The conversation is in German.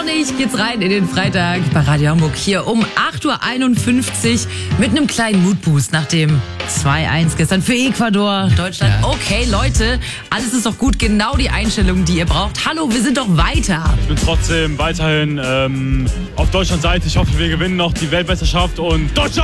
Sonnig geht's rein in den Freitag bei Radio Hamburg hier um 8.51 Uhr mit einem kleinen Moodboost nach dem 2-1 gestern für Ecuador, Deutschland. Ja. Okay, Leute, alles ist doch gut. Genau die Einstellung, die ihr braucht. Hallo, wir sind doch weiter. Ich bin trotzdem weiterhin auf Deutschlands Seite. Ich hoffe, wir gewinnen noch die Weltmeisterschaft und Deutschland!